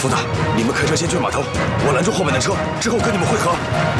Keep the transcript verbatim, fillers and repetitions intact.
副大，你们开车先去码头，我拦住后面的车，之后跟你们会合。